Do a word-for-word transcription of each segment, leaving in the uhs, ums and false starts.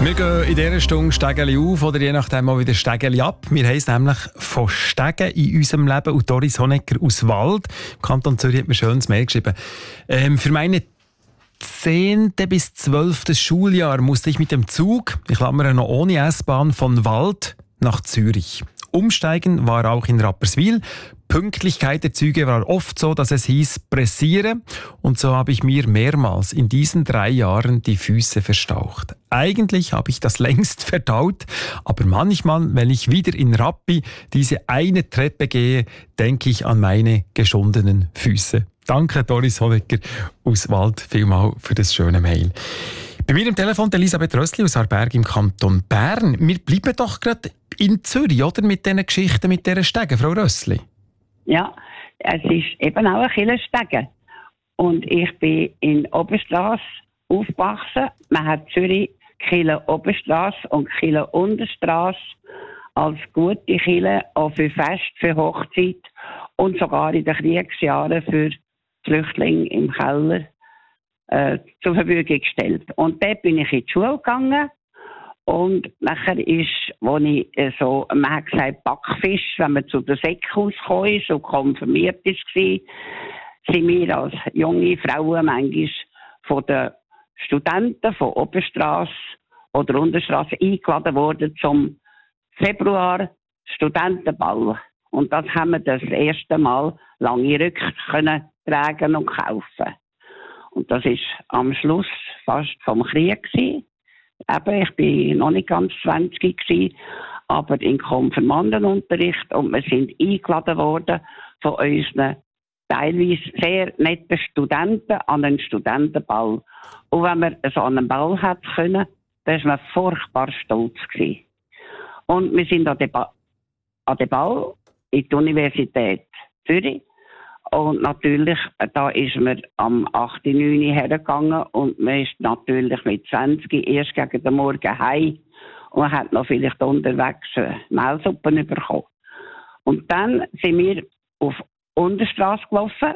Wir gehen in dieser Stunde Stegeli auf oder je nachdem auch wieder Stegeli ab. Wir haben es nämlich von Stegen in unserem Leben. Und Doris Honegger aus Wald, im Kanton Zürich, hat mir ein schönes Mail geschrieben. Ähm, für meine zehnte bis zwölfte Schuljahr musste ich mit dem Zug, ich klammere noch ohne S-Bahn, von Wald nach Zürich. Umsteigen war auch in Rapperswil. Pünktlichkeit der Züge war oft so, dass es hieß, pressiere. Und so habe ich mir mehrmals in diesen drei Jahren die Füße verstaucht. Eigentlich habe ich das längst verdaut, aber manchmal, wenn ich wieder in Rappi diese eine Treppe gehe, denke ich an meine geschundenen Füße. Danke, Doris Honegger aus Wald, vielmal für das schöne Mail. Bei mir am Telefon Elisabeth Rössli aus Aarberg im Kanton Bern. Wir bleiben doch gerade in Zürich, oder? Mit diesen Geschichten, mit diesen Stegen, Frau Rössli. Ja, es ist eben auch ein Kirchenstegen. Und ich bin in Oberstrasse aufgewachsen. Man hat Zürich Kirche Oberstrasse und Kirche Unterstrasse als gute Kirche auch für Fest, für Hochzeit und sogar in den Kriegsjahren für Flüchtlinge im Keller äh, zur Verfügung gestellt. Und dort bin ich in die Schule gegangen. Und nachher ist, wo ich äh, so, man hat gesagt, Backfisch, wenn man zu der Säckhaus gekommen ist und konfirmiert ist, war, sind wir als junge Frauen manchmal von den Studenten von Oberstrasse oder Unterstrasse eingeladen worden zum Februar Studentenball. Und das haben wir das erste Mal lange Rücken können tragen und kaufen. Und das ist am Schluss fast vom Krieg gewesen. Eben, ich bin noch nicht ganz zwanzig gewesen, aber in Konfirmandenunterricht und wir sind eingeladen worden von unseren teilweise sehr netten Studenten an einen Studentenball. Und wenn man so an einen Ball hat können, dann war man furchtbar stolz gewesen. Und wir sind an den, ba- an den Ball in die Universität Zürich. Und natürlich, da ist man am acht neun hergegangen und man ist natürlich mit zwanzig erst gegen den Morgen heim und hat noch vielleicht unterwegs Mehlsuppen bekommen. Und dann sind wir auf Unterstrasse gelaufen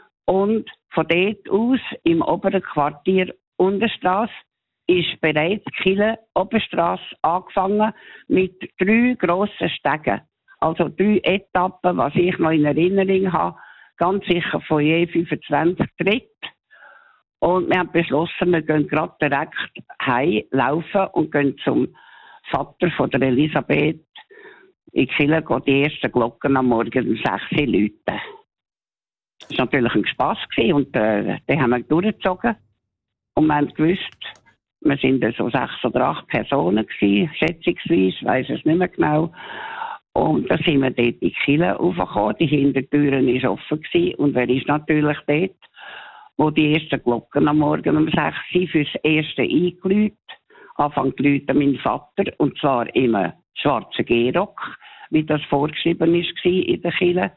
und von dort aus im oberen Quartier Unterstrasse ist bereits die Kirche Oberstrasse angefangen mit drei grossen Stegen. Also drei Etappen, was ich noch in Erinnerung habe. Ganz sicher von je fünfundzwanzig Tritt. Und wir haben beschlossen, wir gehen gerade direkt heim laufen und gehen zum Vater von der Elisabeth in die Kirche, gehen die ersten Glocken am Morgen um sechs Uhr läuten. Das war natürlich ein Spass und äh, den haben wir durchgezogen. Und wir haben gewusst, wir sind so sechs oder acht Personen gewesen, schätzungsweise, ich weiss es nicht mehr genau. Und da sind wir dort in die Kirche raufgekommen, die Hintertüre war offen gewesen. Und wer ist natürlich dort, wo die ersten Glocken am Morgen um sechs Uhr fürs Erste eingeläutet. Anfang zu läuten mein Vater, und zwar im schwarzen Gehrock, wie das vorgeschrieben war in der Kirche.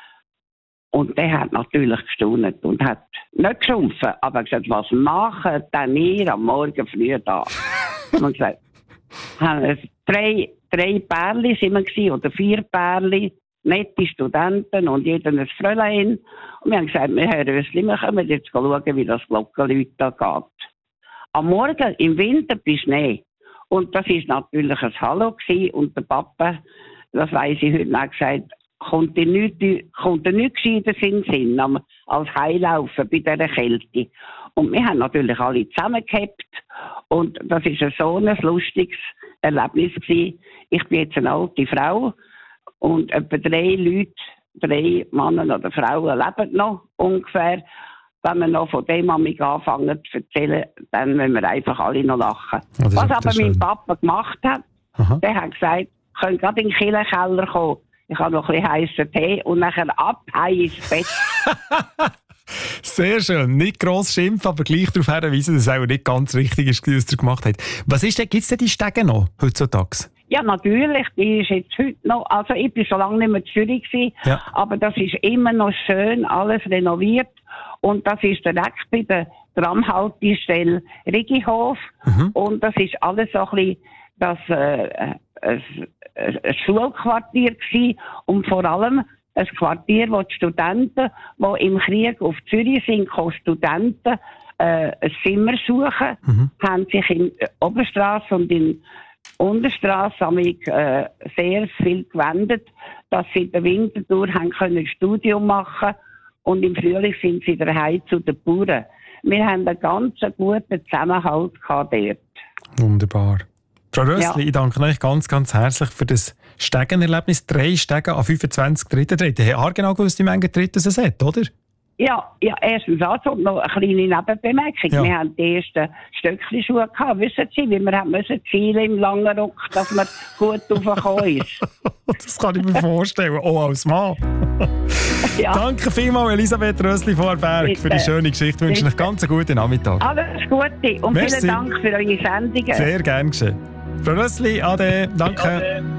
Und der hat natürlich gestaunt und hat nicht geschumpfen, aber gesagt, was machen denn ihr am Morgen früh da? Und gesagt, haben drei, drei Pärchen sind wir gewesen, oder vier Pärchen, nette Studenten und jeder ein Fräulein. Und wir haben gesagt, wir hören Rössli, wir kommen jetzt schauen, wie das Glockenläuten da geht. Am Morgen im Winter bei Schnee. Und das war natürlich ein Hallo gewesen. Und der Papa, das weiss ich heute noch, gesagt, kommt dir nichts, kommt dir nichts Gescheites in den Sinn, als Heilaufen bei dieser Kälte. Und wir haben natürlich alle zusammengehabt. Und das war so ein lustiges Erlebnis gewesen. Ich bin jetzt eine alte Frau und etwa drei Leute, drei Männer oder Frauen leben noch ungefähr. Wenn wir noch von dem anfangen zu erzählen, dann müssen wir einfach alle noch lachen. Ja, was aber mein schön. Papa gemacht hat, Aha. der hat gesagt, ich könnt gerade in den Kirchenkeller kommen. Ich habe noch ein bisschen heissen Tee und nachher ab, heim ins Bett. Sehr schön. Nicht gross schimpfen, aber gleich darauf hinweisen, dass es auch nicht ganz richtig ist, was er gemacht hat. Was ist denn, gibt es denn die Stege noch heutzutage? Ja, natürlich. Die ist jetzt heute noch, also ich bin schon lange nicht mehr in Zürich gewesen, ja. aber das ist immer noch schön, alles renoviert. Und das ist direkt bei der Tramhaltestelle Rigihof. Mhm. Und das ist alles so ein bisschen das, äh, ein, ein Schulquartier gewesen. Und vor allem ein Quartier, wo die Studenten, die im Krieg auf Zürich sind, Studenten äh, ein Zimmer suchen, mhm. haben sich in Oberstrasse und in Unterstrasse äh, sehr viel gewendet, dass sie in der Wintertour haben können ein Studium machen und im Frühling sind sie daheim zu den Bauern. Wir haben einen ganz guten Zusammenhalt gehabt dort. Wunderbar. Frau Rössli, Ja. ich danke euch ganz, ganz herzlich für das Stegenerlebnis. Drei Stegen an fünfundzwanzig Dritten. Ihr habt haargenau gewusst, wie viele Dritten es hat, oder? Ja, ja, erstens also und noch eine kleine Nebenbemerkung. Ja. Wir haben die ersten Stöckli-Schuhe gehabt, wissen Sie, weil wir haben müssen zielen im langen Rock, dass man gut raufgekommen ist. Das kann ich mir vorstellen, auch als Mann. Ja. Danke vielmals, Elisabeth Rössli Vorberg, Bitte. für die schöne Geschichte. Ich wünsche euch ganz einen guten Nachmittag. Alles Gute und Merci. vielen Dank für eure Sendungen. Sehr gern geschehen. Frau Rössli, ade, danke. Ade.